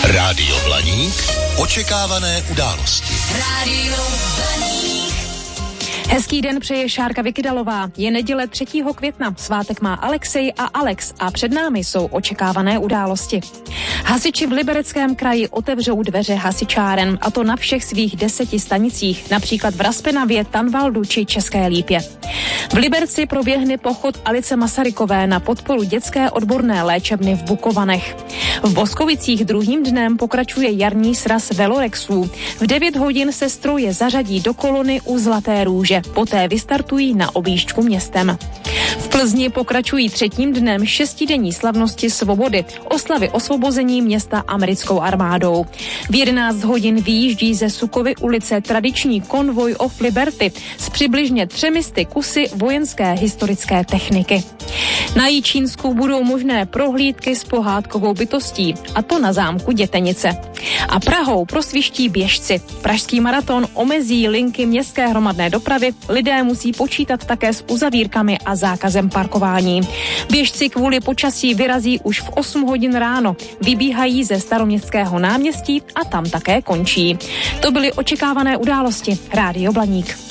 Rádio Blaník. Očekávané události. Rádio Blaník. Hezký den přeje Šárka Vykydalová. Je neděle 3. května, svátek má Alexej a Alex a před námi jsou očekávané události. Hasiči v Libereckém kraji otevřou dveře hasičáren, a to na všech svých 10 stanicích, například v Raspenavě, Tanvaldu či České Lípě. V Liberci proběhne pochod Alice Masarykové na podporu dětské odborné léčebny v Bukovanech. V Boskovicích druhým dnem pokračuje jarní sraz velorexů. V 9 hodin se stroje zařadí do kolony u Zlaté růže. Poté vystartují na objížďku městem. V Plzni pokračují 3. dnem 6denní slavnosti svobody, oslavy osvobození města americkou armádou. V 11 hodin vyjíždí ze Sukovy ulice tradiční konvoj of Liberty s přibližně 300 kusy vojenské historické techniky. Na Jičínsku budou možné prohlídky s pohádkovou bytostí, a to na zámku Dětenice. A Prahou prosviští běžci. Pražský maraton omezí linky městské hromadné dopravy, lidé musí počítat také s uzavírkami a zákazem parkování. Běžci kvůli počasí vyrazí už v 8 hodin ráno, vybíhají ze Staroměstského náměstí a tam také končí. To byly očekávané události. Rádio Blaník.